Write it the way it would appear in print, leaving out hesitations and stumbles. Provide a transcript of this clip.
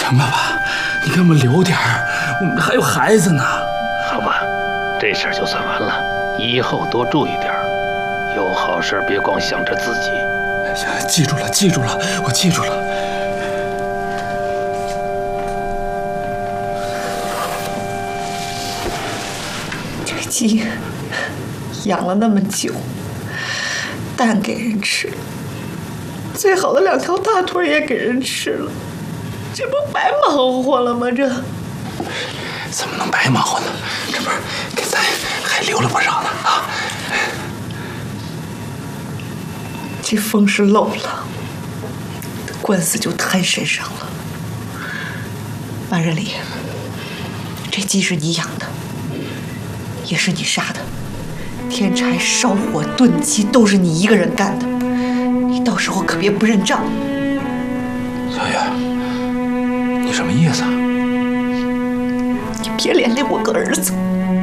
行了吧，你给我们留点儿，我们还有孩子呢。 好吧，这事儿就算完了，以后多注意点儿，有好事别光想着自己。 行，记住了，记住了，我记住了。 这鸡养了那么久，蛋给人吃了，最好的2条大腿也给人吃了，这不白忙活了吗？这怎么能白忙活呢？这不是给咱还留了不少呢啊！ 这风是漏了，官司就摊身上了。马仁礼，这鸡是你养的，也是你杀的，添柴烧火炖鸡都是你一个人干的，你到时候可别不认账。 小月，你什么意思啊？ 你别连累我个儿子。